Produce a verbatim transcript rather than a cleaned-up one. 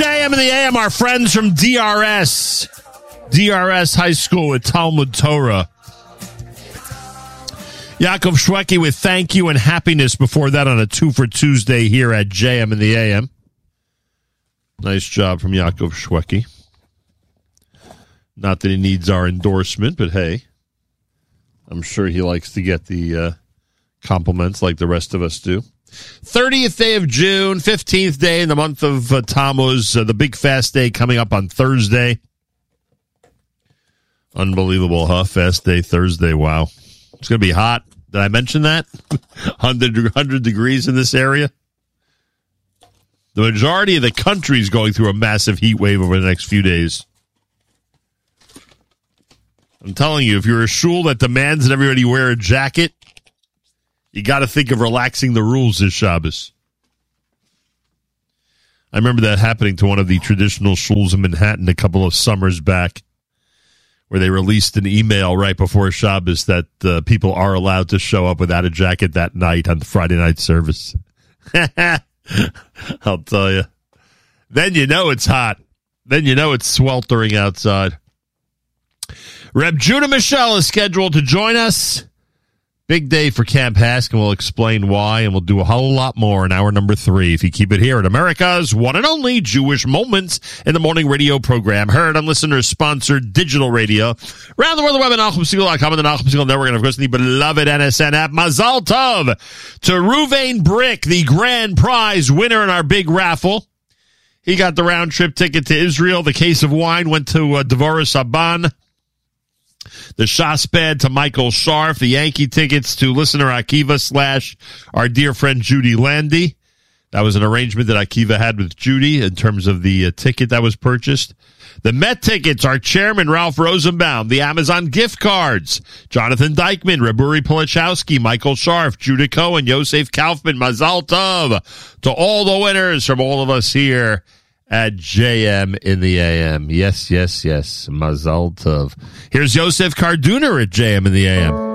J M in the A M, our friends from D R S. D R S High School with Talmud Torah. Yaakov Shweki with thank you and happiness before that on a two for Tuesday here at J M in the A M. Nice job from Yaakov Shweki. Not that he needs our endorsement, but hey, I'm sure he likes to get the uh, compliments like the rest of us do. thirtieth day of June, fifteenth day in the month of uh, Tammuz, uh, the big fast day coming up on Thursday. Unbelievable, huh? Fast day Thursday, wow. It's going to be hot. Did I mention that? one hundred degrees in this area. The majority of the country is going through a massive heat wave over the next few days. I'm telling you, if you're a shul that demands that everybody wear a jacket, you got to think of relaxing the rules this Shabbos. I remember that happening to one of the traditional shuls in Manhattan a couple of summers back, where they released an email right before Shabbos that uh, people are allowed to show up without a jacket that night on the Friday night service. I'll tell you. Then you know it's hot. Then you know it's sweltering outside. Reb Judah Michelle is scheduled to join us. Big day for Camp Hask, and we'll explain why, and we'll do a whole lot more in hour number three if you keep it here at America's one and only Jewish Moments in the Morning radio program, heard on listener-sponsored digital radio. Around the world, the web at Nachum Segal dot com and the Nachum Segal Network, and of course the beloved N S N app. Mazal Tov to Ruvain Brick, the grand prize winner in our big raffle. He got the round-trip ticket to Israel. The case of wine went to uh, Devorah Saban. The Shas Bed to Michael Scharf, the Yankee tickets to listener Akiva slash our dear friend Judy Landy. That was an arrangement that Akiva had with Judy in terms of the uh, ticket that was purchased. The Met tickets are Chairman Ralph Rosenbaum, the Amazon gift cards, Jonathan Dykman, Raburi Polichowski, Michael Scharf, Judah Cohen, Yosef Kaufman, Mazal Tov to all the winners from all of us here at J M in the A M. Yes, yes, yes. Mazal Tov. Here's Yosef Karduner at J M in the A M.